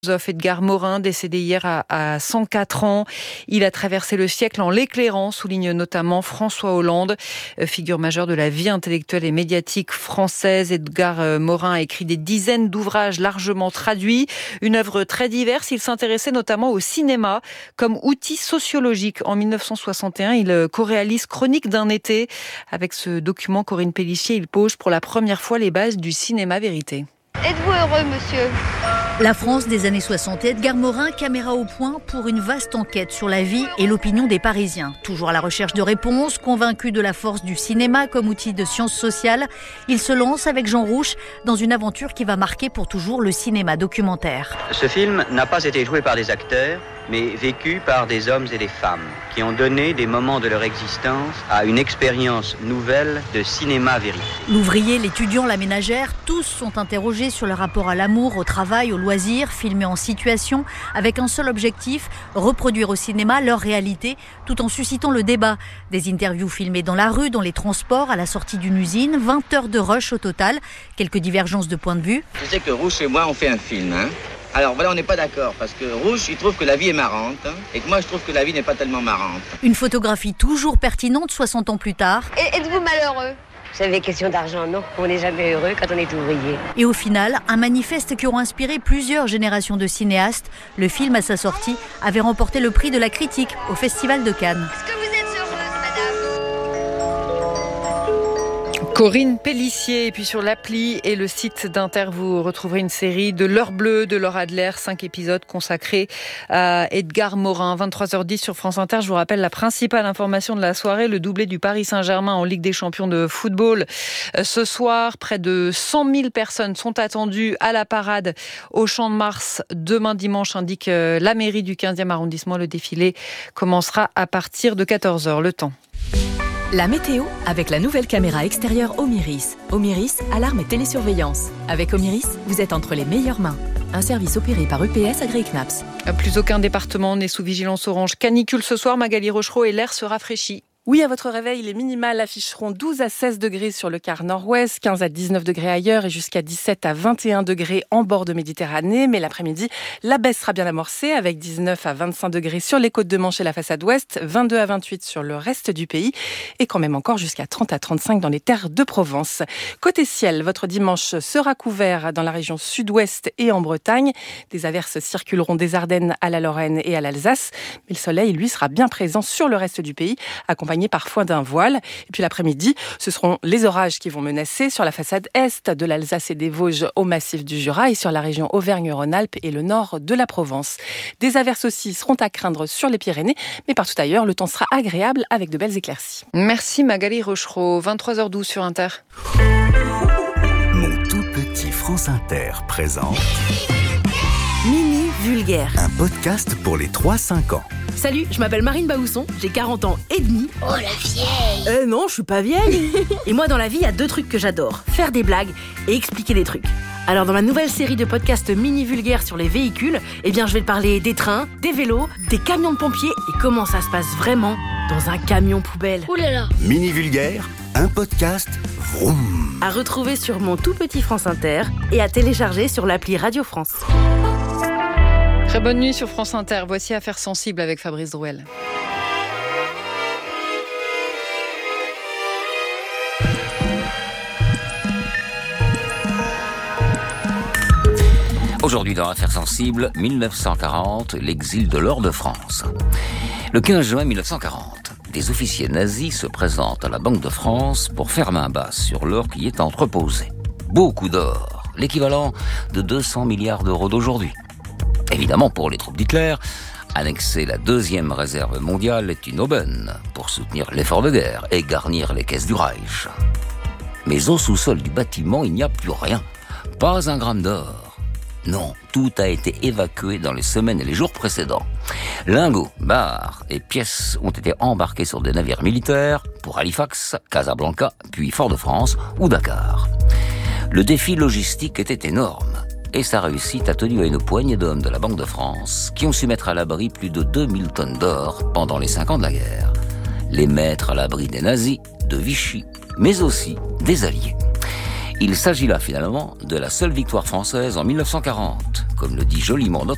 Philosophe Edgar Morin, décédé hier à 104 ans. Il a traversé le siècle en l'éclairant, souligne notamment François Hollande, figure majeure de la vie intellectuelle et médiatique française. Edgar Morin a écrit des dizaines d'ouvrages largement traduits, une œuvre très diverse. Il s'intéressait notamment au cinéma comme outil sociologique. En 1961, il co-réalise Chronique d'un été. Avec ce document, Corinne Pellissier, il pose pour la première fois les bases du cinéma vérité. Êtes-vous heureux, monsieur ? La France des années 60, Edgar Morin, caméra au point pour une vaste enquête sur la vie et l'opinion des Parisiens. Toujours à la recherche de réponses, convaincu de la force du cinéma comme outil de sciences sociales, il se lance avec Jean Rouch dans une aventure qui va marquer pour toujours le cinéma documentaire. Ce film n'a pas été joué par des acteurs, mais vécu par des hommes et des femmes qui ont donné des moments de leur existence à une expérience nouvelle de cinéma vérité. L'ouvrier, l'étudiant, la ménagère, tous sont interrogés sur leur rapport à l'amour, au travail, au loisir, filmés en situation, avec un seul objectif, reproduire au cinéma leur réalité, tout en suscitant le débat. Des interviews filmées dans la rue, dans les transports, à la sortie d'une usine, 20 heures de rush au total, quelques divergences de point de vue. Tu sais que Rouch et moi, on fait un film, hein ? Alors voilà, on n'est pas d'accord, parce que Rouch, il trouve que la vie est marrante, et que moi, je trouve que la vie n'est pas tellement marrante. Une photographie toujours pertinente 60 ans plus tard. Et êtes-vous malheureux ? Vous savez, question d'argent, non. On n'est jamais heureux quand on est ouvrier. Et au final, un manifeste qui aura inspiré plusieurs générations de cinéastes. Le film, à sa sortie, avait remporté le prix de la critique au Festival de Cannes. Est-ce que vous êtes heureuse, madame ? Corinne Pellissier, et puis sur l'appli et le site d'Inter, vous retrouverez une série de L'Heure Bleue de Laure Adler, 5 épisodes consacrés à Edgar Morin. 23h10 sur France Inter. Je vous rappelle la principale information de la soirée, le doublé du Paris Saint-Germain en Ligue des Champions de football. Ce soir, près de 100 000 personnes sont attendues à la parade au Champ de Mars demain dimanche, indique la mairie du 15e arrondissement. Le défilé commencera à partir de 14h. Le temps. La météo avec la nouvelle caméra extérieure Omiris. Omiris, alarme et télésurveillance. Avec Omiris, vous êtes entre les meilleures mains. Un service opéré par UPS Agri-Knaps. Plus aucun département n'est sous vigilance orange canicule ce soir. Magali Rochereau, et l'air se rafraîchit. Oui, à votre réveil, les minimales afficheront 12 à 16 degrés sur le quart nord-ouest, 15 à 19 degrés ailleurs et jusqu'à 17 à 21 degrés en bord de Méditerranée. Mais l'après-midi, la baisse sera bien amorcée avec 19 à 25 degrés sur les côtes de Manche et la façade ouest, 22 à 28 sur le reste du pays et quand même encore jusqu'à 30 à 35 dans les terres de Provence. Côté ciel, votre dimanche sera couvert dans la région sud-ouest et en Bretagne. Des averses circuleront des Ardennes à la Lorraine et à l'Alsace. Mais le soleil, lui, sera bien présent sur le reste du pays, accompagné parfois d'un voile. Et puis l'après-midi, ce seront les orages qui vont menacer sur la façade est de l'Alsace et des Vosges au massif du Jura et sur la région Auvergne-Rhône-Alpes et le nord de la Provence. Des averses aussi seront à craindre sur les Pyrénées, mais partout ailleurs, le temps sera agréable avec de belles éclaircies. Merci Magali Rochereau. 23h12 sur Inter. Mon tout petit France Inter présente Mini Vulgaire. un podcast pour les 3-5 ans. Salut, je m'appelle Marine Baousson, j'ai 40 ans et demi. Oh, la vieille! Non, je suis pas vieille. Et moi, dans la vie, il y a 2 trucs que j'adore. Faire des blagues et expliquer des trucs. Alors, dans ma nouvelle série de podcasts mini vulgaires sur les véhicules, je vais te parler des trains, des vélos, des camions de pompiers et comment ça se passe vraiment dans un camion poubelle. Ouh là là! Mini Vulgaire, un podcast vroom. À retrouver sur mon tout petit France Inter et à télécharger sur l'appli Radio France. Très bonne nuit sur France Inter. Voici Affaires sensibles avec Fabrice Drouel. Aujourd'hui dans Affaires sensibles, 1940, l'exil de l'or de France. Le 15 juin 1940, des officiers nazis se présentent à la Banque de France pour faire main basse sur l'or qui y est entreposé. Beaucoup d'or, l'équivalent de 200 milliards d'euros d'aujourd'hui. Évidemment, pour les troupes d'Hitler, annexer la deuxième réserve mondiale est une aubaine pour soutenir l'effort de guerre et garnir les caisses du Reich. Mais au sous-sol du bâtiment, il n'y a plus rien. Pas un gramme d'or. Non, tout a été évacué dans les semaines et les jours précédents. Lingots, barres et pièces ont été embarqués sur des navires militaires pour Halifax, Casablanca, puis Fort-de-France ou Dakar. Le défi logistique était énorme. Et sa réussite a tenu à une poignée d'hommes de la Banque de France qui ont su mettre à l'abri plus de 2000 tonnes d'or pendant les 5 ans de la guerre. Les mettre à l'abri des nazis, de Vichy, mais aussi des Alliés. Il s'agit là finalement de la seule victoire française en 1940, comme le dit joliment notre